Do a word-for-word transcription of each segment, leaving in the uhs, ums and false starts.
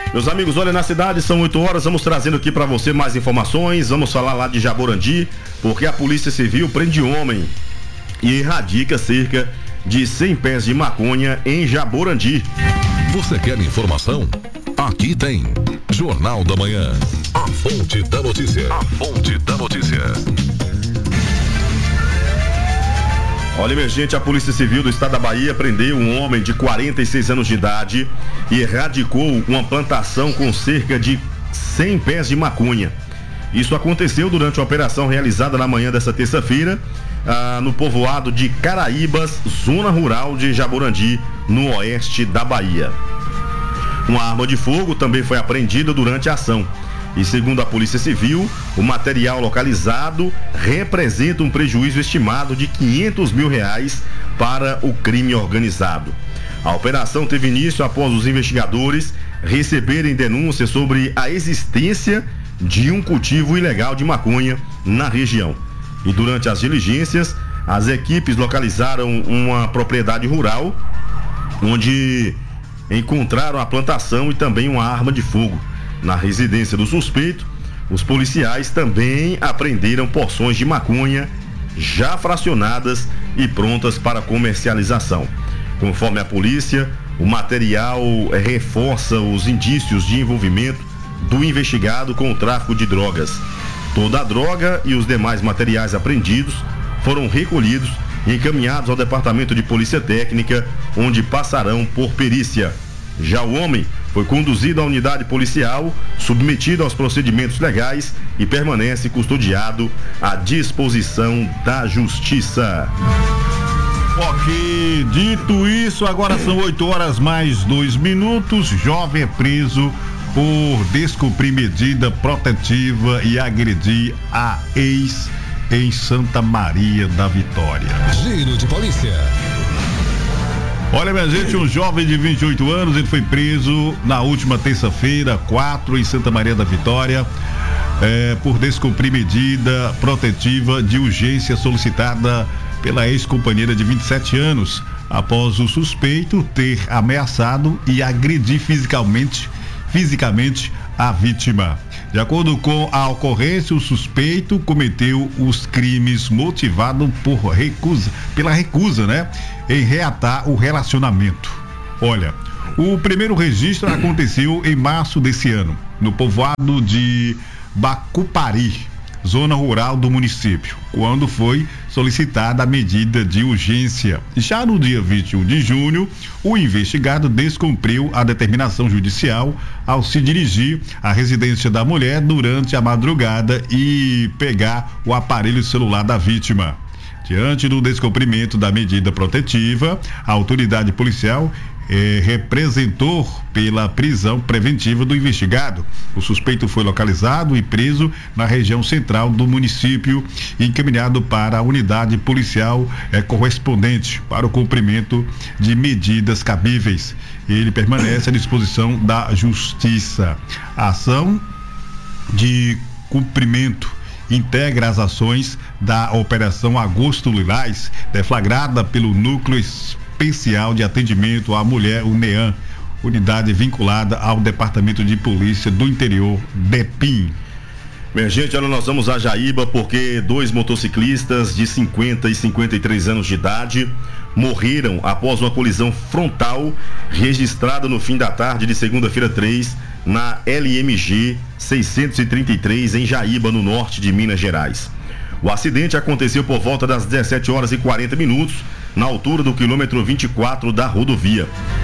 Meus amigos, olha, na cidade são oito horas, vamos trazendo aqui para você mais informações, vamos falar lá de Jaborandi, porque a Polícia Civil prende homem e erradica cerca de cem pés de maconha em Jaborandi. Você quer informação? Aqui tem Jornal da Manhã, a fonte da notícia, a fonte da notícia. Olha, minha gente, a Polícia Civil do Estado da Bahia prendeu um homem de quarenta e seis anos de idade e erradicou uma plantação com cerca de cem pés de maconha. Isso aconteceu durante uma operação realizada na manhã dessa terça-feira, ah, no povoado de Caraíbas, zona rural de Jaborandi, no oeste da Bahia. Uma arma de fogo também foi apreendida durante a ação. E segundo a Polícia Civil, o material localizado representa um prejuízo estimado de quinhentos mil reais para o crime organizado. A operação teve início após os investigadores receberem denúncias sobre a existência de um cultivo ilegal de maconha na região. E durante as diligências, as equipes localizaram uma propriedade rural onde encontraram a plantação e também uma arma de fogo. Na residência do suspeito, os policiais também apreenderam porções de maconha já fracionadas e prontas para comercialização. Conforme a polícia, o material reforça os indícios de envolvimento do investigado com o tráfico de drogas. Toda a droga e os demais materiais apreendidos foram recolhidos e encaminhados ao Departamento de Polícia Técnica, onde passarão por perícia. Já o homem foi conduzido à unidade policial, submetido aos procedimentos legais e permanece custodiado à disposição da Justiça. Ok, dito isso, agora são oito horas mais dois minutos. Jovem é preso por descumprir medida protetiva e agredir a ex em Santa Maria da Vitória. Giro de polícia. Olha, minha gente, um jovem de vinte e oito anos, ele foi preso na última terça-feira, quatro, em Santa Maria da Vitória, é, por descumprir medida protetiva de urgência solicitada pela ex-companheira de vinte e sete anos, após o suspeito ter ameaçado e agredir fisicamente, fisicamente a vítima. De acordo com a ocorrência, o suspeito cometeu os crimes motivado por recusa, pela recusa, né, em reatar o relacionamento. Olha, o primeiro registro aconteceu em março desse ano, no povoado de Bacupari, zona rural do município, quando foi solicitada a medida de urgência. Já no dia vinte e um de junho, o investigado descumpriu a determinação judicial ao se dirigir à residência da mulher durante a madrugada e pegar o aparelho celular da vítima. Diante do descumprimento da medida protetiva, a autoridade policial Eh, representou pela prisão preventiva do investigado. O suspeito foi localizado e preso na região central do município e encaminhado para a unidade policial eh, correspondente para o cumprimento de medidas cabíveis. Ele permanece à disposição da Justiça. A ação de cumprimento integra as ações da Operação Agosto Lilás, deflagrada pelo Núcleo Especial de Atendimento à Mulher, o NEAM, unidade vinculada ao Departamento de Polícia do Interior, DEPIM. Minha gente, olha, nós vamos a Jaíba porque dois motociclistas de cinquenta e cinquenta e três anos de idade morreram após uma colisão frontal registrada no fim da tarde de segunda-feira três na L M G seiscentos e trinta e três em Jaíba, no norte de Minas Gerais. O acidente aconteceu por volta das dezessete horas e quarenta minutos, na altura do quilômetro vinte e quatro da rodovia.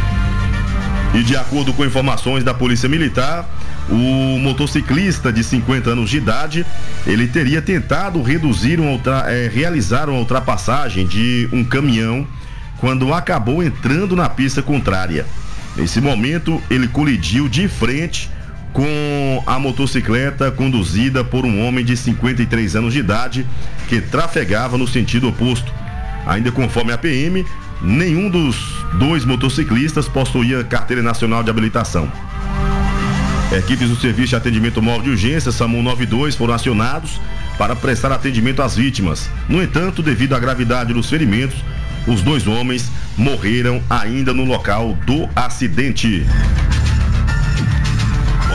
E de acordo com informações da Polícia Militar, o motociclista de cinquenta anos de idade, ele teria tentado reduzir um ultra, é, realizar uma ultrapassagem de um caminhão quando acabou entrando na pista contrária. Nesse momento, ele colidiu de frente com a motocicleta conduzida por um homem de cinquenta e três anos de idade que trafegava no sentido oposto. Ainda conforme a P M, nenhum dos dois motociclistas possuía carteira nacional de habilitação. Equipes do Serviço de Atendimento Móvel de Urgência, SAMU noventa e dois, foram acionados para prestar atendimento às vítimas. No entanto, devido à gravidade dos ferimentos, os dois homens morreram ainda no local do acidente.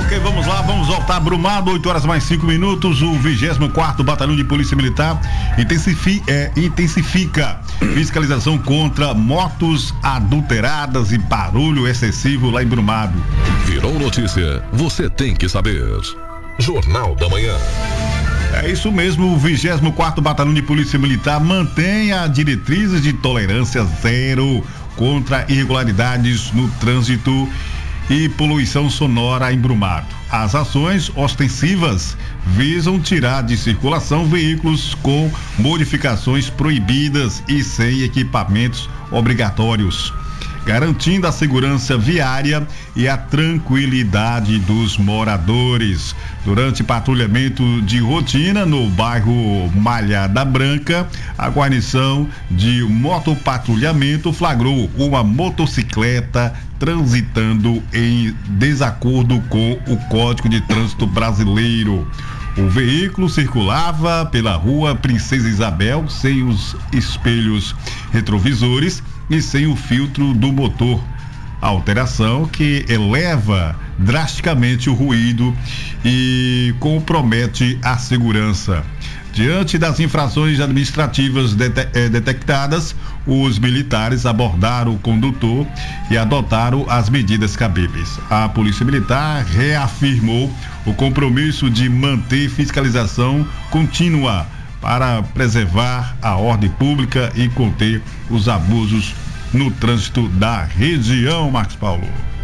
Ok, vamos lá, vamos voltar. Brumado, oito horas mais cinco minutos. O vigésimo quarto Batalhão de Polícia Militar intensifi, é, intensifica fiscalização contra motos adulteradas e barulho excessivo lá em Brumado. Virou notícia, você tem que saber. Jornal da Manhã. É isso mesmo, o vigésimo quarto Batalhão de Polícia Militar mantém as diretrizes de tolerância zero contra irregularidades no trânsito e poluição sonora em Brumado. As ações ostensivas visam tirar de circulação veículos com modificações proibidas e sem equipamentos obrigatórios, garantindo a segurança viária e a tranquilidade dos moradores. Durante patrulhamento de rotina no bairro Malhada Branca, a guarnição de motopatrulhamento flagrou uma motocicleta transitando em desacordo com o Código de Trânsito Brasileiro. O veículo circulava pela rua Princesa Isabel sem os espelhos retrovisores e sem o filtro do motor. Alteração que eleva drasticamente o ruído e compromete a segurança. Diante das infrações administrativas dete- eh, detectadas, os militares abordaram o condutor e adotaram as medidas cabíveis. A Polícia Militar reafirmou o compromisso de manter fiscalização contínua para preservar a ordem pública e conter os abusos no trânsito da região, Marcos Paulo.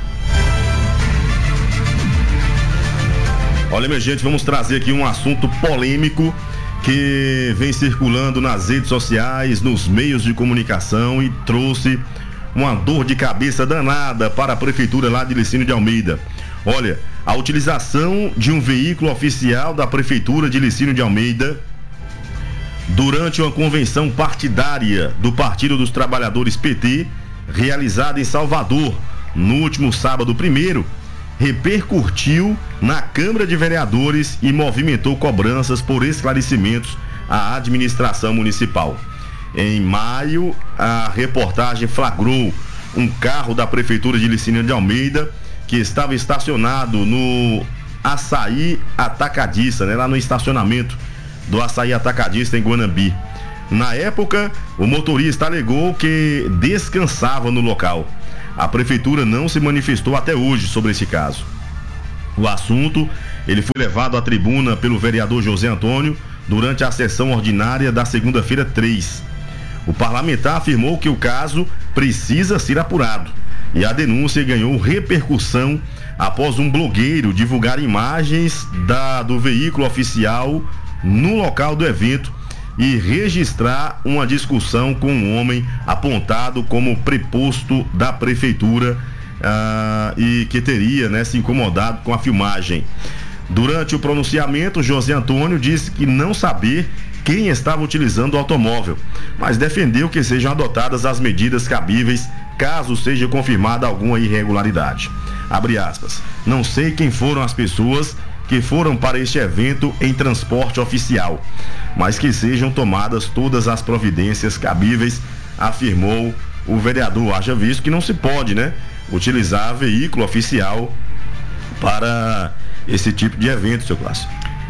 Olha, minha gente, vamos trazer aqui um assunto polêmico que vem circulando nas redes sociais, nos meios de comunicação e trouxe uma dor de cabeça danada para a prefeitura lá de Licínio de Almeida. Olha, a utilização de um veículo oficial da prefeitura de Licínio de Almeida durante uma convenção partidária do Partido dos Trabalhadores P T, realizada em Salvador no último sábado primeiro, repercutiu na Câmara de Vereadores e movimentou cobranças por esclarecimentos à administração municipal. Em maio, a reportagem flagrou um carro da Prefeitura de Licínio de Almeida que estava estacionado no Açaí Atacadista, né, lá no estacionamento do Açaí Atacadista em Guanambi. Na época, o motorista alegou que descansava no local. A prefeitura não se manifestou até hoje sobre esse caso. O assunto, ele foi levado à tribuna pelo vereador José Antônio durante a sessão ordinária da segunda-feira três. O parlamentar afirmou que o caso precisa ser apurado e a denúncia ganhou repercussão após um blogueiro divulgar imagens da, do veículo oficial no local do evento e registrar uma discussão com um homem apontado como preposto da prefeitura uh, e que teria, né, se incomodado com a filmagem. Durante o pronunciamento, José Antônio disse que não saber quem estava utilizando o automóvel, mas defendeu que sejam adotadas as medidas cabíveis caso seja confirmada alguma irregularidade. Abre aspas. Não sei quem foram as pessoas que foram para este evento em transporte oficial, mas que sejam tomadas todas as providências cabíveis, afirmou o vereador. Haja visto que não se pode, né, utilizar veículo oficial para esse tipo de evento, seu Clássico.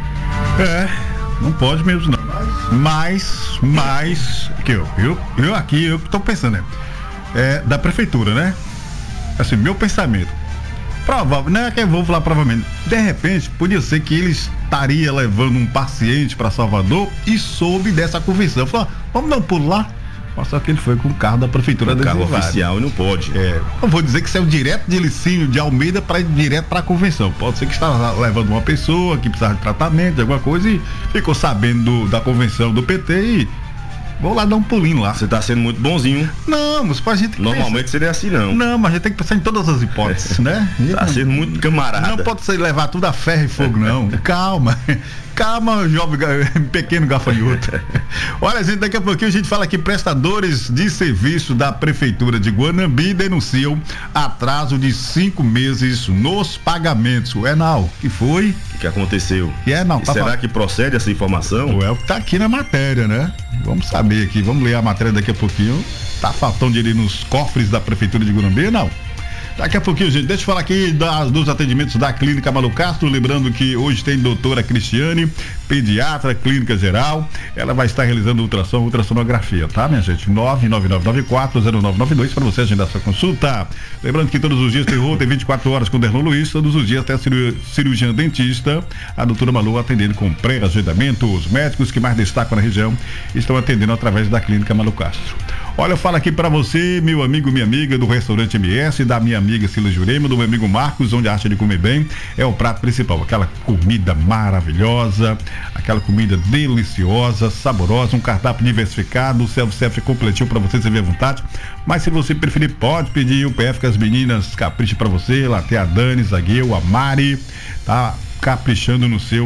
É, não pode mesmo não. Mas, mas, que eu, eu, eu aqui, eu estou pensando, né, é, da prefeitura, né, assim, meu pensamento, provável, não é que eu vou falar provavelmente, de repente, podia ser que ele estaria levando um paciente para Salvador e soube dessa convenção, falou, vamos dar um pulo lá. Só que ele foi com o carro da prefeitura. O carro oficial e não pode. É, eu vou dizer que saiu direto de Licínio de Almeida para ir direto para a convenção. Pode ser que estava levando uma pessoa que precisava de tratamento, de alguma coisa, e ficou sabendo do, da convenção do P T e vou lá dar um pulinho lá. Você tá sendo muito bonzinho. Não, mas a gente normalmente seria assim, não. Não, mas a gente tem que pensar em todas as hipóteses, né? Tá sendo muito camarada. Não pode ser levar tudo a ferro e fogo, não. Calma. Calma, jovem, pequeno gafanhoto. Olha, gente, daqui a pouquinho a gente fala que prestadores de serviço da Prefeitura de Guanambi denunciam atraso de cinco meses nos pagamentos. O Enal, que foi? O que aconteceu? E é, não, e tá será fal... que procede essa informação? O El que tá aqui na matéria, né? Vamos saber aqui, vamos ler a matéria daqui a pouquinho. Tá faltando dinheiro nos cofres da Prefeitura de Guanambi, não? Daqui a pouquinho, gente, deixa eu falar aqui das, dos atendimentos da Clínica Malu Castro, lembrando que hoje tem doutora Cristiane, pediatra, clínica geral, ela vai estar realizando ultrassom, ultrassonografia, tá, minha gente? nove nove nove nove quatro zero nove nove dois para você agendar sua consulta. Lembrando que todos os dias tem rua, tem vinte e quatro horas com o Derlon Luiz, todos os dias tem a cirurgia, cirurgiã dentista, a doutora Malu atendendo com pré-agendamento. Os médicos que mais destacam na região estão atendendo através da Clínica Malu Castro. Olha, eu falo aqui pra você, meu amigo, minha amiga do restaurante M S, da minha amiga Sila Jurema, do meu amigo Marcos, onde a arte de comer bem é o prato principal. Aquela comida maravilhosa, aquela comida deliciosa, saborosa, um cardápio diversificado, o self-service completinho pra você servir à vontade. Mas se você preferir, pode pedir o P F que as meninas capricham pra você. Lá tem a Dani, Zagueu, a Mari, tá caprichando no seu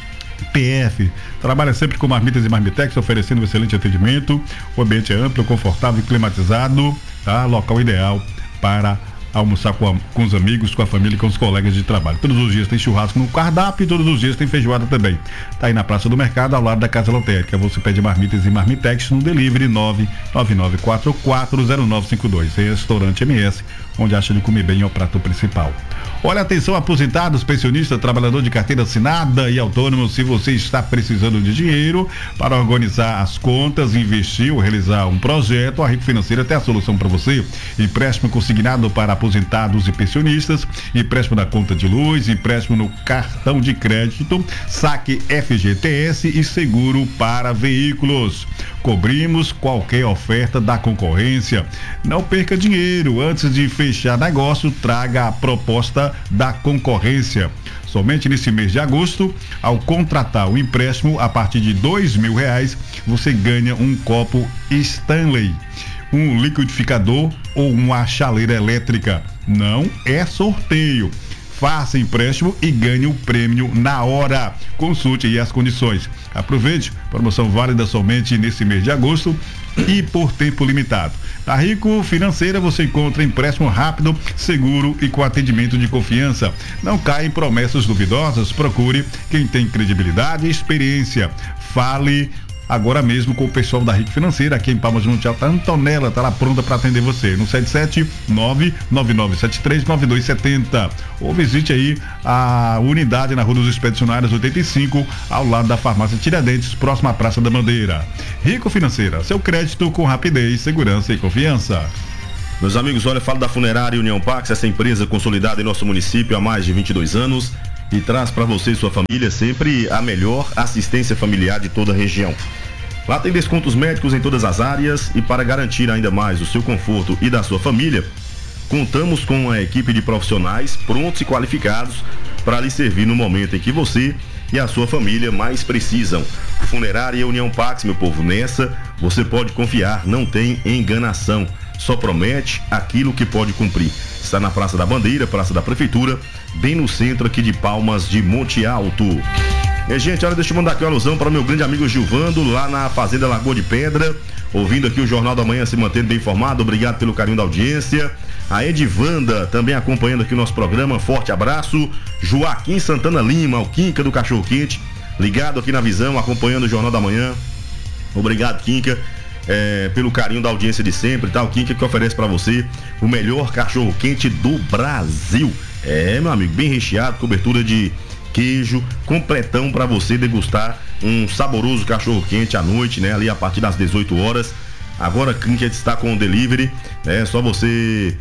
P F. Trabalha sempre com marmitas e marmitex, oferecendo um excelente atendimento. O ambiente é amplo, confortável e climatizado, tá? Local ideal para almoçar com, a, com os amigos, com a família e com os colegas de trabalho. Todos os dias tem churrasco no cardápio e todos os dias tem feijoada também. Tá aí na Praça do Mercado, ao lado da Casa Lotérica. Você pede marmitas e marmitex no delivery nove nove nove quatro quatro zero nove cinco dois. Restaurante M S, onde acha de comer bem é o prato principal. Olha, atenção, aposentados, pensionistas, trabalhador de carteira assinada e autônomo, se você está precisando de dinheiro para organizar as contas, investir ou realizar um projeto, a Rico Financeira tem a solução para você. Empréstimo consignado para aposentados e pensionistas, empréstimo na conta de luz, empréstimo no cartão de crédito, saque F G T S e seguro para veículos. Cobrimos qualquer oferta da concorrência. Não perca dinheiro. Antes de fechar negócio, traga a proposta da concorrência. Somente nesse mês de agosto, ao contratar o empréstimo a partir de dois mil reais, você ganha um copo Stanley, um liquidificador ou uma chaleira elétrica. Não é sorteio. Faça empréstimo e ganhe o prêmio na hora. Consulte aí as condições. Aproveite, promoção válida somente nesse mês de agosto e por tempo limitado. Na Rico Financeira você encontra empréstimo rápido, seguro e com atendimento de confiança. Não caia em promessas duvidosas, procure quem tem credibilidade e experiência. Fale agora mesmo com o pessoal da Rico Financeira, aqui em Palmas de Monte Alto. A Antonella está lá pronta para atender você, no sete sete nove nove nove sete três nove dois sete zero. Ou visite aí a unidade na Rua dos Expedicionários oitenta e cinco, ao lado da Farmácia Tiradentes, próxima à Praça da Bandeira. Rico Financeira, seu crédito com rapidez, segurança e confiança. Meus amigos, olha, eu falo da Funerária União Pax, essa empresa consolidada em nosso município há mais de vinte e dois anos e traz para você e sua família sempre a melhor assistência familiar de toda a região. Lá tem descontos médicos em todas as áreas e para garantir ainda mais o seu conforto e da sua família, contamos com uma equipe de profissionais prontos e qualificados para lhe servir no momento em que você e a sua família mais precisam. Funerária União Pax, meu povo, nessa você pode confiar, não tem enganação, só promete aquilo que pode cumprir. Está na Praça da Bandeira, Praça da Prefeitura, bem no centro aqui de Palmas de Monte Alto. E, gente, olha, deixa eu mandar aqui uma alusão para o meu grande amigo Gilvando, lá na Fazenda Lagoa de Pedra, ouvindo aqui o Jornal da Manhã, se mantendo bem informado. Obrigado pelo carinho da audiência. A Edivanda também acompanhando aqui o nosso programa, forte abraço. Joaquim Santana Lima, o Quinca do Cachorro Quente, ligado aqui na Visão, acompanhando o Jornal da Manhã. Obrigado, Quinca, é, pelo carinho da audiência de sempre, tá? O Quinca que oferece para você o melhor cachorro quente do Brasil. É, meu amigo, bem recheado, cobertura de queijo, completão para você degustar um saboroso cachorro quente à noite, né? Ali a partir das dezoito horas. Agora Quinca está com o delivery, é só você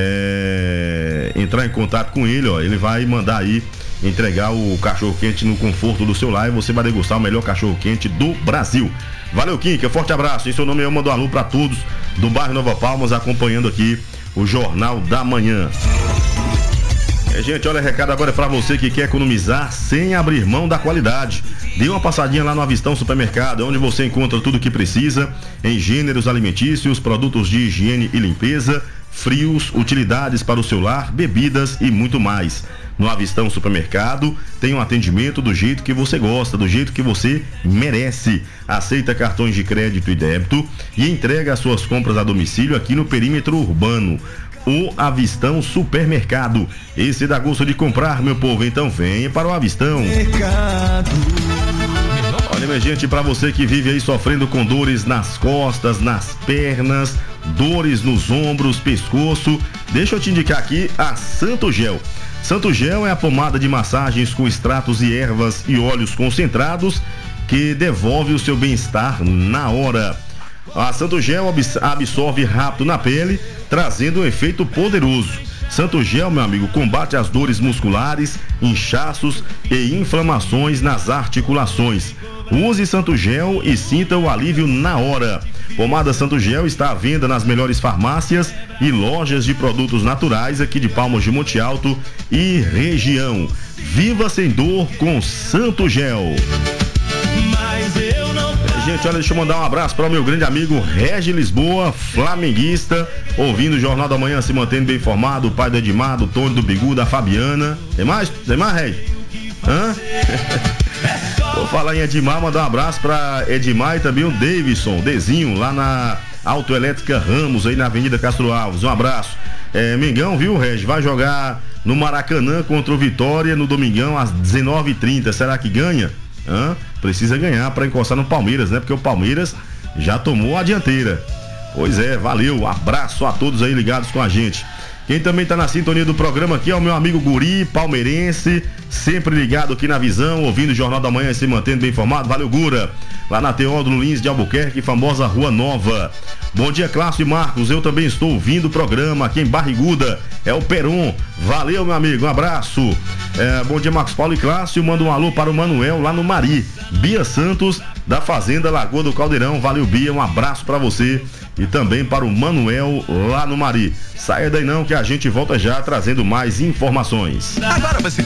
é, entrar em contato com ele, ó. Ele vai mandar aí entregar o cachorro quente no conforto do seu lar e você vai degustar o melhor cachorro quente do Brasil. Valeu, Quinca, forte abraço. Em seu nome eu mando um alô para todos do bairro Nova Palmas, acompanhando aqui o Jornal da Manhã. É, gente, olha, recado agora é para você que quer economizar sem abrir mão da qualidade. Dê uma passadinha lá no Avistão Supermercado, onde você encontra tudo o que precisa em gêneros alimentícios, produtos de higiene e limpeza, frios, utilidades para o seu lar, bebidas e muito mais. No Avistão Supermercado tem um atendimento do jeito que você gosta, do jeito que você merece. Aceita cartões de crédito e débito e entrega as suas compras a domicílio aqui no perímetro urbano. O Avistão Supermercado. Esse dá gosto de comprar, meu povo, então venha para o Avistão. Mercado. Olha, minha gente, para você que vive aí sofrendo com dores nas costas, nas pernas, dores nos ombros, pescoço, deixa eu te indicar aqui a Santo Gel. Santo Gel é a pomada de massagens com extratos e ervas e óleos concentrados que devolve o seu bem-estar na hora. A Santo Gel absorve rápido na pele, trazendo um efeito poderoso. Santo Gel, meu amigo, combate as dores musculares, inchaços e inflamações nas articulações. Use Santo Gel e sinta o alívio na hora. Pomada Santo Gel está à venda nas melhores farmácias e lojas de produtos naturais aqui de Palmas de Monte Alto e região. Viva sem dor com Santo Gel. Gente, olha, deixa eu mandar um abraço para o meu grande amigo Regi Lisboa, flamenguista, ouvindo o Jornal da Manhã, se mantendo bem informado, o pai do Edmar, do Tony, do Bigu, da Fabiana. Tem mais? Tem mais, Regi? Hã? Vou falar em Edmar, mandar um abraço para Edmar e também o Davidson, Dezinho, lá na Autoelétrica Ramos, aí na Avenida Castro Alves. Um abraço. É, Mengão, viu, Regi? Vai jogar no Maracanã contra o Vitória no domingão às dezenove e trinta. Será que ganha? Hã? Precisa ganhar para encostar no Palmeiras, né? Porque o Palmeiras já tomou a dianteira. Pois é, valeu, abraço a todos aí ligados com a gente. Quem também tá na sintonia do programa aqui é o meu amigo Guri, palmeirense, sempre ligado aqui na Visão, ouvindo o Jornal da Manhã e se mantendo bem informado. Valeu, Gura. Lá na Teódulo Lins de Albuquerque, famosa Rua Nova. Bom dia, Cláudio e Marcos, eu também estou ouvindo o programa aqui em Barriguda, é o Peron. Valeu, meu amigo, um abraço. É, bom dia, Marcos Paulo e Cláudio, manda um alô para o Manuel lá no Mari. Bia Santos, da Fazenda Lagoa do Caldeirão. Valeu, Bia, um abraço para você e também para o Manuel lá no Mari. Saia daí não que a gente volta já trazendo mais informações. Agora você